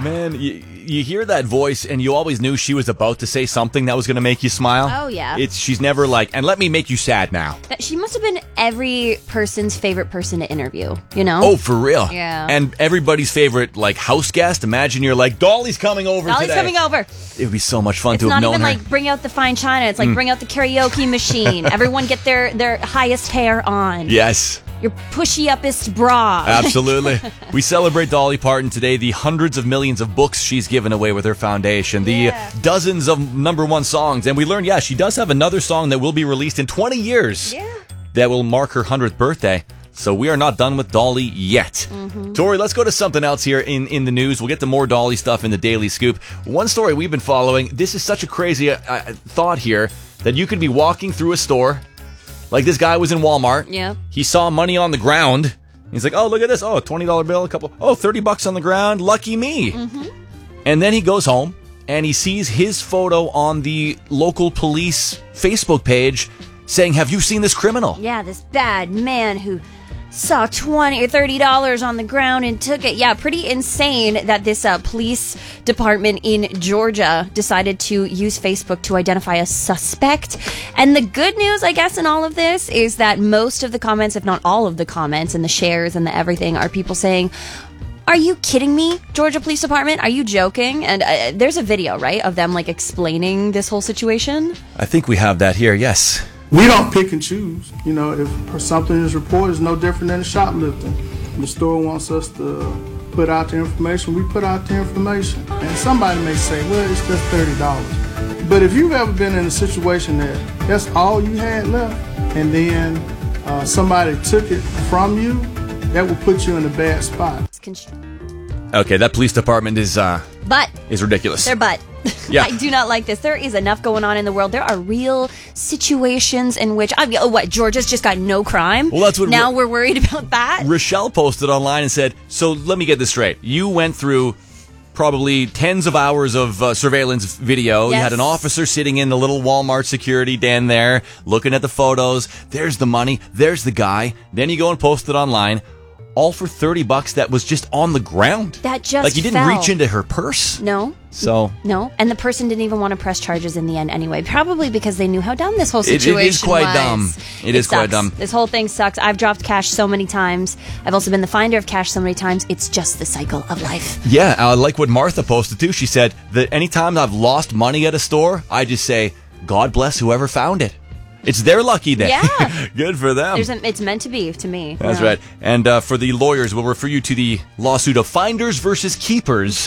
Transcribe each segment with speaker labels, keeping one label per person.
Speaker 1: Man, you hear that voice, and you always knew she was about to say something that was going to make you smile.
Speaker 2: Oh, yeah.
Speaker 1: She's never like, and let me make you sad now.
Speaker 2: She must have been every person's favorite person to interview, you know?
Speaker 1: Oh, for real?
Speaker 2: Yeah.
Speaker 1: And everybody's favorite, like, house guest. Imagine you're like, Dolly's coming over today.
Speaker 2: Dolly's coming over.
Speaker 1: It would be so much fun
Speaker 2: It's
Speaker 1: to have
Speaker 2: not
Speaker 1: known
Speaker 2: even
Speaker 1: her.
Speaker 2: like bring out the fine china. It's like bring out the karaoke machine. Everyone get their highest hair on.
Speaker 1: Yes.
Speaker 2: Your pushy-uppest bra.
Speaker 1: Absolutely. We celebrate Dolly Parton today, the hundreds of millions of books she's given away with her foundation, the dozens of #1 songs, and we learned, she does have another song that will be released in 20 years that will mark her 100th birthday. So we are not done with Dolly yet. Tori, let's go to something else here in the news. We'll get to more Dolly stuff in the Daily Scoop. One story we've been following, this is such a crazy thought here, that you could be walking through a store. Like this guy was in Walmart.
Speaker 2: Yeah.
Speaker 1: He saw money on the ground. He's like, oh, look at this. Oh, $20 bill, $30 on the ground. Lucky me. And then he goes home and he sees his photo on the local police Facebook page saying, have you seen this criminal?
Speaker 2: Yeah, this bad man who saw $20 or $30 on the ground and took it. Yeah, pretty insane that this police department in Georgia decided to use Facebook to identify a suspect. And the good news, I guess, in all of this is that most of the comments, if not all of the comments and the shares and the everything, are people saying, are you kidding me, Georgia Police Department? Are you joking? And there's a video, right, of them like explaining this whole situation.
Speaker 1: I think we have that here, yes.
Speaker 3: We don't pick and choose. You know, if something is reported, it's no different than shoplifting. The store wants us to put out the information, we put out the information. And somebody may say, well, it's just $30. But if you've ever been in a situation that that's all you had left, and then somebody took it from you, that will put you in a bad spot.
Speaker 1: Okay, that police department is ridiculous.
Speaker 2: They're butt.
Speaker 1: Yeah.
Speaker 2: I do not like this. There is enough going on in the world. There are real situations in which, Georgia's just got no crime?
Speaker 1: Well, that's what
Speaker 2: now we're worried about that?
Speaker 1: Rochelle posted online and said, so let me get this straight. You went through probably tens of hours of surveillance video.
Speaker 2: Yes.
Speaker 1: You had an officer sitting in the little Walmart security den there, looking at the photos. There's the money. There's the guy. Then you go and post it online. All for $30 that was just on the ground.
Speaker 2: That just
Speaker 1: like you didn't
Speaker 2: fell.
Speaker 1: reach into her purse.
Speaker 2: No.
Speaker 1: So
Speaker 2: no, and the person didn't even want to press charges in the end anyway. Probably because they knew how dumb this whole situation was.
Speaker 1: It is quite dumb. It is quite dumb.
Speaker 2: This whole thing sucks. I've dropped cash so many times. I've also been the finder of cash so many times. It's just the cycle of life. Yeah,
Speaker 1: I like what Martha posted too. She said that anytime I've lost money at a store, I just say, God bless whoever found it. It's their lucky day.
Speaker 2: Yeah.
Speaker 1: Good for them.
Speaker 2: It's meant to be, to me.
Speaker 1: That's right. And for the lawyers, we'll refer you to the lawsuit of finders versus keepers.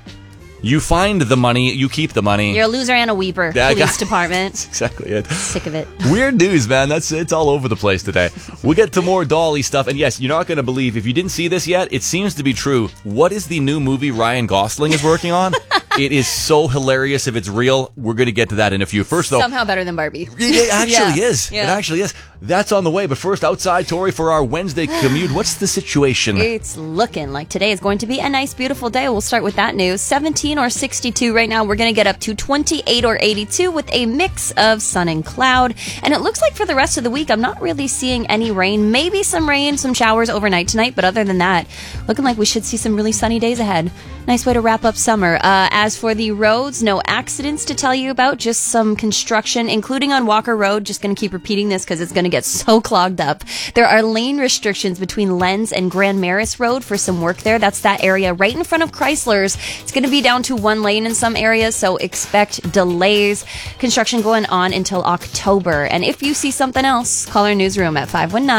Speaker 1: You find the money, you keep the money.
Speaker 2: You're a loser and a weeper, police department.
Speaker 1: That's exactly it.
Speaker 2: Sick of it.
Speaker 1: Weird news, man. It's all over the place today. We'll get to more Dolly stuff. And yes, you're not going to believe, if you didn't see this yet, it seems to be true. What is the new movie Ryan Gosling is working on? It is so hilarious if it's real. We're going to get to that in a few. First, though,
Speaker 2: somehow better than Barbie.
Speaker 1: It actually is.
Speaker 2: Yeah.
Speaker 1: It actually is. That's on the way. But first, outside, Tori, for our Wednesday commute, what's the situation?
Speaker 2: It's looking like today is going to be a nice, beautiful day. We'll start with that news. 17 or 62 right now. We're going to get up to 28 or 82 with a mix of sun and cloud. And it looks like for the rest of the week, I'm not really seeing any rain. Maybe some rain, some showers overnight tonight. But other than that, looking like we should see some really sunny days ahead. Nice way to wrap up summer. As for the roads, no accidents to tell you about, just some construction, including on Walker Road. Just going to keep repeating this because it's going to get so clogged up. There are lane restrictions between Lens and Grand Maris Road for some work there. That's that area right in front of Chrysler's. It's going to be down to one lane in some areas, so expect delays. Construction going on until October. And if you see something else, call our newsroom at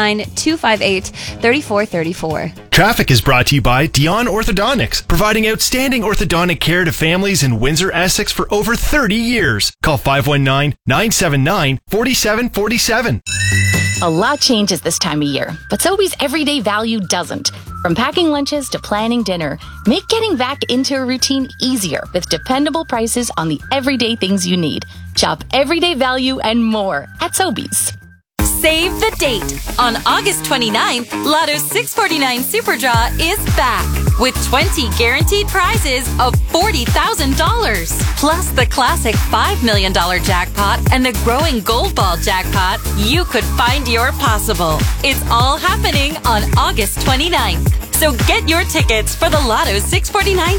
Speaker 2: 519-258-3434.
Speaker 4: Traffic is brought to you by Dion Orthodontics, providing outstanding orthodontic care to families in Windsor, Essex for over 30 years. Call 519-979-4747.
Speaker 5: A lot changes this time of year, but Sobeys everyday value doesn't. From packing lunches to planning dinner, make getting back into a routine easier with dependable prices on the everyday things you need. Shop everyday value and more at Sobeys.
Speaker 6: Save the date. On August 29th, Lotto's 649 Super Draw is back with 20 guaranteed prizes of $40,000. Plus the classic $5 million jackpot and the growing Gold Ball jackpot. You could find your possible. It's all happening on August 29th. So get your tickets for the Lotto's 649